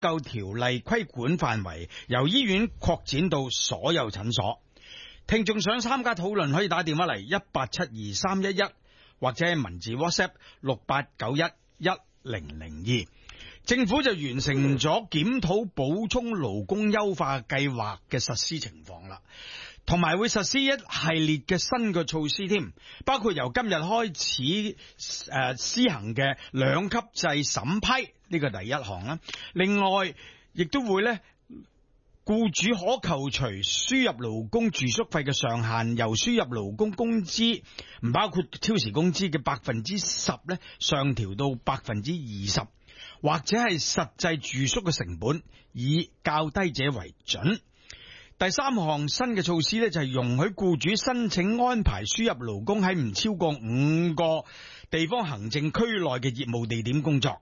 救條例規管範圍由醫院擴展到所有診所。聽眾想參加討論可以打電話嚟1872311，或者係文字 WhatsApp 68911002。政府就完成咗檢討補充勞工優化計劃嘅實施情況啦，同埋會實施一系列嘅新嘅措施添，包括由今日開始施行嘅兩級制審批，呢個第一項啦。另外亦都會呢，僱主可扣除輸入勞工住宿費嘅上限由輸入勞工工資唔包括超時工資嘅10%呢，上調到20%，或者係實際住宿嘅成本以較低者為準。第三項新嘅措施呢，就係容許僱主申請安排輸入勞工喺唔超過5個地方行政區內嘅業務地點工作。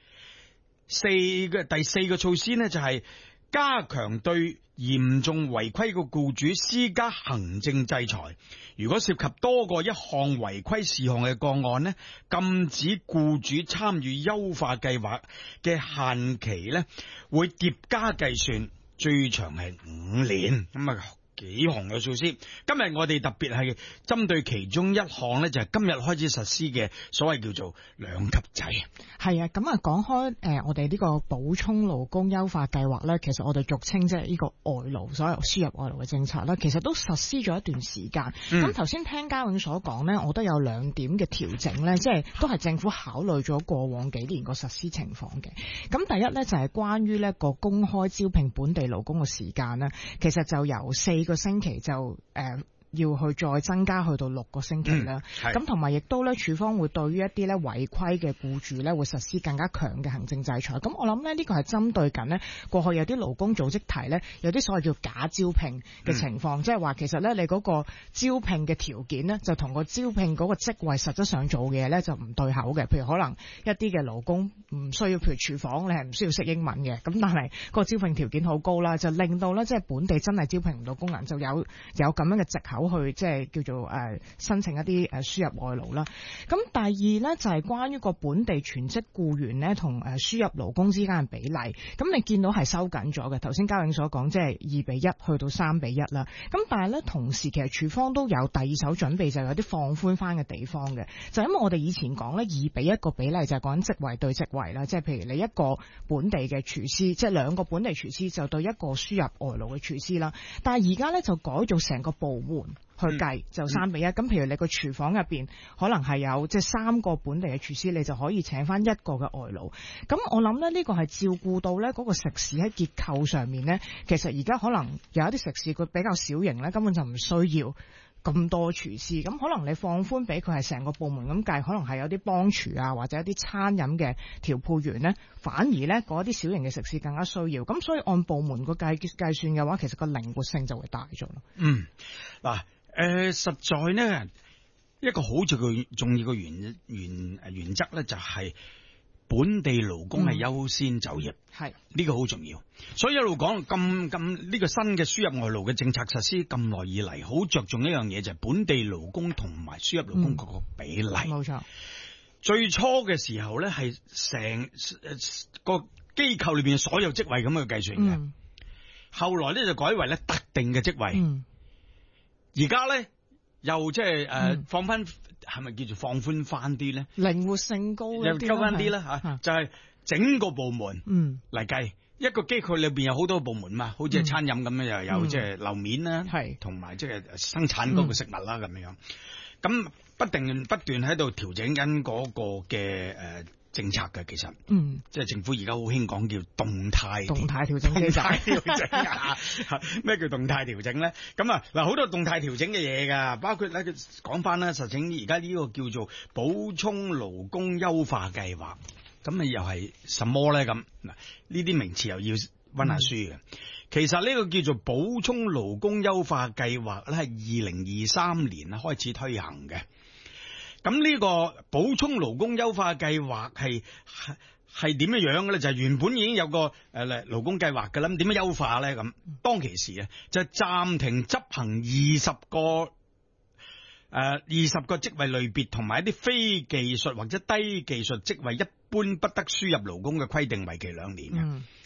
第四個措施呢，就係加強對嚴重違規嘅僱主施加行政制裁。如果涉及多過一項違規事項嘅個案呢，禁止僱主參與優化計劃嘅限期呢，會疊加計算，最長係5年。咁啊，幾項嘅措施，今日我哋特別係針對其中一項呢，就係今日開始實施嘅所謂叫做兩級制。 係啊，咁啊講開我哋呢個補充勞工優化計劃呢，其實我哋俗稱即係呢個外勞，所有輸入外勞嘅政策啦，其實都實施咗一段時間。咁頭先聽嘉永所講呢，我都有2點嘅調整呢，即係都係政府考慮咗過往幾年個實施情況嘅。咁第一呢，就係關於呢個公開招聘本地勞工嘅時間呢，其實就由4個星期就要去再增加去到6個星期啦。咁同埋亦都咧，處方會對於一啲咧違規嘅僱主咧，會實施更加強嘅行政制裁。咁我諗咧，呢個係針對緊咧過去有啲勞工組織提咧，有啲所謂叫假招聘嘅情況，即係話其實咧你嗰個招聘嘅條件咧，就同個招聘嗰個職位實質上做嘅嘢咧就唔對口嘅。譬如可能一啲嘅勞工唔需要，譬如廚房你係唔需要識英文嘅，咁但係個招聘條件好高啦，就令到咧即係本地真係招聘唔到工人，就有咁樣嘅藉口去即係叫做申請一啲輸入外勞啦。咁第二咧就係關於個本地全職僱員咧同輸入勞工之間嘅比例，咁你見到係收緊咗嘅。頭先嘉永所講即係2:1去到3:1啦。咁但係咧同時其實處方都有第二手準備，就有啲放寬翻嘅地方嘅。就因為我哋以前講咧2:1個比例就係講緊職位對職位啦，即係譬如你一個本地嘅廚師，即係2個本地廚師就對一個輸入外勞嘅廚師啦。但係而家咧就改做成個部門去計，就3:1。咁譬如你個廚房入邊可能係有即係3個本地嘅廚師，你就可以請翻1個嘅外勞。咁我諗咧呢個係照顧到咧嗰個食肆喺結構上面咧，其實而家可能有一啲食肆佢比較小型咧，根本就唔需要咁多廚師。咁可能你放寬俾佢係成個部門咁計，可能係有啲幫廚啊，或者一啲餐飲嘅調配員咧，反而咧嗰啲小型嘅食肆更加需要。咁所以按部門個計算嘅話，其實個靈活性就會大咗咯。 嗱。實在呢，一個好重要嘅原則咧，就係本地勞工係優先就業，係呢個好重要。所以一路講咁呢個新嘅輸入外勞嘅政策實施咁耐以嚟，好着重一樣嘢就係本地勞工同埋輸入勞工嗰個比例。冇錯。最初嘅時候咧，係成個機構裏邊所有職位咁去計算嘅，後來咧就改為咧特定嘅職位。而家咧又即係放翻，係咪叫做放寬翻啲咧？靈活性高一啲，又高翻啲啦吓，就係整個部門嚟計。一個機構裏邊有好多部門嘛，好似係餐飲咁樣，又有即係樓面啦，同埋即係生產嗰個食物啦咁樣。咁不斷喺度調整緊嗰個嘅政策嘅，其實，即係政府而家好興講叫動態調整機制。咩叫動態調整咧？咁啊嗱，好多動態調整嘅嘢噶，包括咧講翻啦，實情而家呢個叫做補充勞工優化計劃，咁又係什麼咧？咁嗱，呢啲名詞又要溫下書嘅。其實呢個叫做補充勞工優化計劃咧，係2023年開始推行嘅。咁呢個補充勞工優化計劃係點樣嘅咧？就係原本已經有個勞工計劃嘅啦，咁點樣優化咧？咁當其時就暫停執行20個職位類別同埋一啲非技術或者低技術職位一般不得輸入勞工嘅規定，為期2年嘅。